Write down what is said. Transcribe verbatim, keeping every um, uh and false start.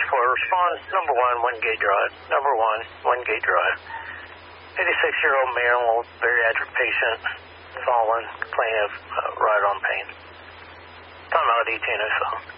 for respond number one, Wingate Drive. Number one, Wingate Drive. eighty-six-year-old male, bariatric patient, fallen, plaintiff, uh, right on pain. Time out, eighteen oh seven.